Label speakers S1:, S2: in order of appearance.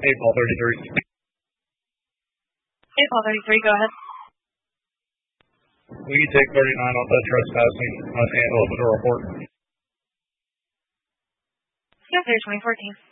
S1: April 33.
S2: April 33, go ahead.
S1: We take 39 off that trespassing. Must handle it with a report.
S2: Yes, sir, 2014.